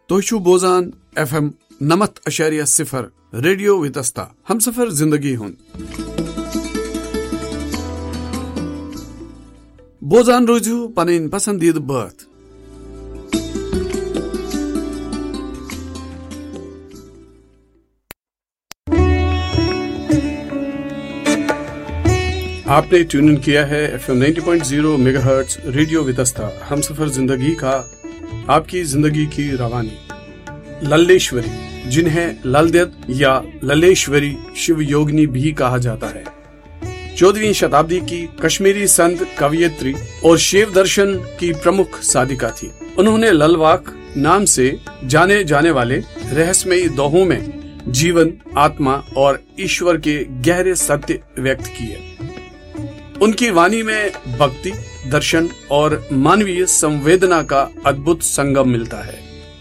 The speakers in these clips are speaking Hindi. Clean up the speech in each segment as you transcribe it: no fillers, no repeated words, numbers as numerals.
तोशु बोजान FM 90.0 रेडियो वितस्ता हम सफर जिंदगी हुन बोजान रोजू पनिन पसंदीद बात आपने ट्यून इन किया है FM 90.0 मेगाहर्ट्ज रेडियो वितस्ता हम सफर जिंदगी का आपकी जिंदगी की रवानी। लल्लेश्वरी, जिन्हें ललदेव या लल्लेश्वरी शिव योगिनी भी कहा जाता है, 14वीं शताब्दी की कश्मीरी संत कवयित्री और शिव दर्शन की प्रमुख साधिका थी। उन्होंने ललवाक नाम से जाने जाने वाले रहस्यमयी दोहों में जीवन, आत्मा और ईश्वर के गहरे सत्य व्यक्त किए। उनकी वाणी में भक्ति, दर्शन और मानवीय संवेदना का अद्भुत संगम मिलता है।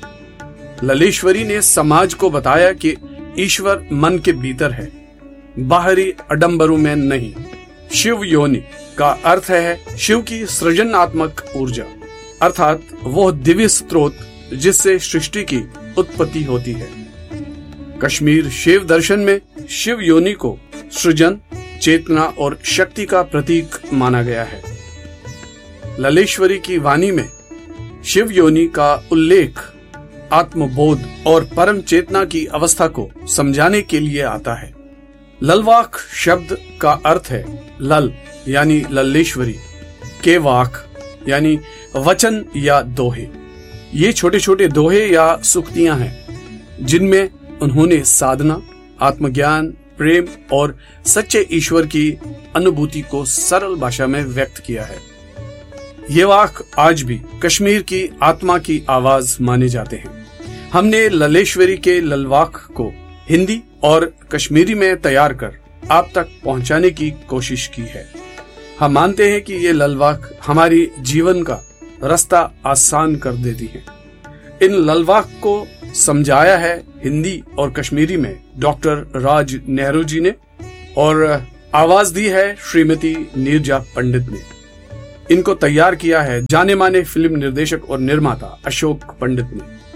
लल्लेश्वरी ने समाज को बताया कि ईश्वर मन के भीतर है, बाहरी आडंबरों में नहीं। शिव योनि का अर्थ है शिव की सृजनात्मक ऊर्जा, अर्थात वह दिव्य स्रोत जिससे सृष्टि की उत्पत्ति होती है। कश्मीर शिव दर्शन में शिव योनि को सृजन, चेतना और शक्ति का प्रतीक माना गया है। लल्लेश्वरी की वाणी में शिव योनि का उल्लेख आत्मबोध और परम चेतना की अवस्था को समझाने के लिए आता है। ललवाक शब्द का अर्थ है लल यानी लल्लेश्वरी, के वाक यानी वचन या दोहे। ये छोटे छोटे दोहे या सुक्तियां हैं जिनमें उन्होंने साधना, आत्मज्ञान, प्रेम और सच्चे ईश्वर की अनुभूति को सरल भाषा में व्यक्त किया है। ये वाक आज भी कश्मीर की आत्मा की आवाज माने जाते हैं। हमने लल्लेश्वरी के ललवाक को हिंदी और कश्मीरी में तैयार कर आप तक पहुंचाने की कोशिश की है। हम मानते हैं कि ये ललवाक हमारी जीवन का रास्ता आसान कर देती हैं। इन ललवाक को समझाया है हिंदी और कश्मीरी में डॉक्टर राज नेहरू जी ने और आवाज दी है श्रीमती नीरजा पंडित ने। इनको तैयार किया है जाने माने फिल्म निर्देशक और निर्माता अशोक पंडित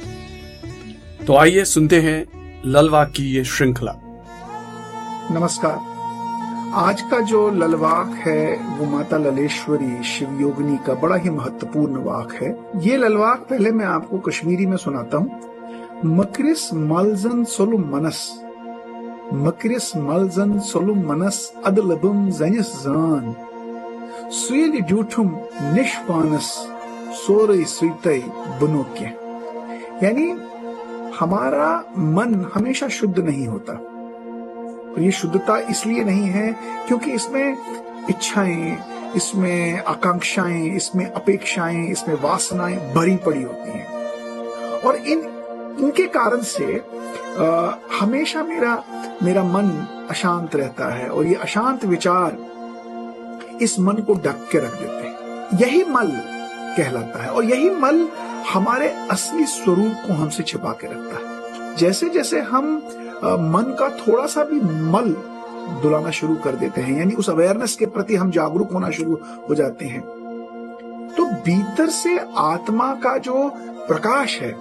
ने। तो आइए सुनते हैं ललवाक की ये श्रृंखला। नमस्कार। आज का जो ललवाक है वो माता लल्लेश्वरी शिव योगिनी का बड़ा ही महत्वपूर्ण वाक है। ये ललवाक पहले मैं आपको कश्मीरी में सुनाता हूँ। मक्रिस मलजन सोलुम मनस, मक्रिस मलजन सोलुम मनस अदलबम जनिस जान, सुयल जूठुम निष्पानस सोरई सुइतई बनोक्य। यानी हमारा मन हमेशा शुद्ध नहीं होता, और ये शुद्धता इसलिए नहीं है क्योंकि इसमें इच्छाएं, इसमें आकांक्षाएं, इसमें अपेक्षाएं, इसमें वासनाएं भरी पड़ी होती हैं, और इनके कारण से हमेशा मेरा मन अशांत रहता है, और ये अशांत विचार इस मन को ढक के रख देते हैं। यही मल कहलाता है, और यही मल हमारे असली स्वरूप को हमसे छिपा के रखता है। जैसे जैसे हम मन का थोड़ा सा भी मल धुलाना शुरू कर देते हैं, यानी उस अवेयरनेस के प्रति हम जागरूक होना शुरू हो जाते हैं, तो भीतर से आत्मा का जो प्रकाश है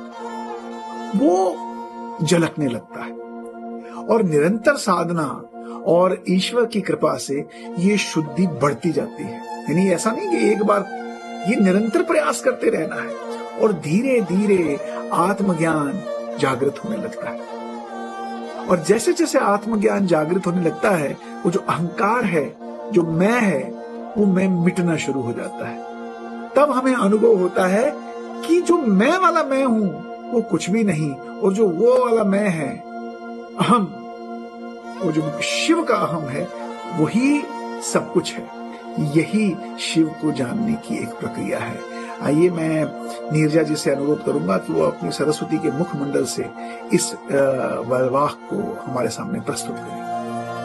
वो झलकने लगता है। और निरंतर साधना और ईश्वर की कृपा से ये शुद्धि बढ़ती जाती है। यानी ऐसा नहीं कि एक बार, ये निरंतर प्रयास करते रहना है, और धीरे धीरे आत्मज्ञान जागृत होने लगता है। और जैसे जैसे आत्मज्ञान जागृत होने लगता है, वो जो अहंकार है, जो मैं है, वो मैं मिटना शुरू हो जाता है। तब हमें अनुभव होता है कि जो मैं वाला मैं हूं वो कुछ भी नहीं, और जो वो वाला मैं है, अहम, वो जो शिव का अहम है, वही सब कुछ है। यही शिव को जानने की एक प्रक्रिया है। आइए मैं नीरजा जी से अनुरोध करूंगा कि वो अपनी सरस्वती के मुखमंडल से इस वाक को हमारे सामने प्रस्तुत करें।